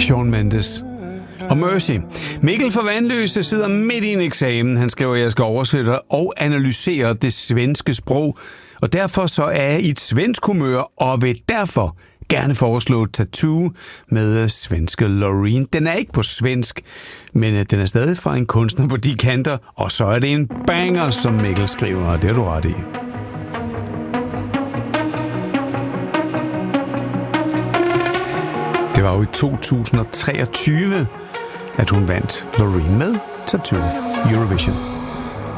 Shawn Mendes og Mercy. Mikkel fra Vanløse sidder midt i en eksamen. Han skriver, at jeg skal oversætte og analysere det svenske sprog. Og derfor så er jeg i et svensk humør, og vil derfor gerne foreslå Tattoo med svenske Loreen. Den er ikke på svensk, men den er stadig fra en kunstner på de kanter. Og så er det en banger, som Mikkel skriver, og det har du ret i. Det var jo i 2023, at hun vandt Loreen med Tattoo Eurovision.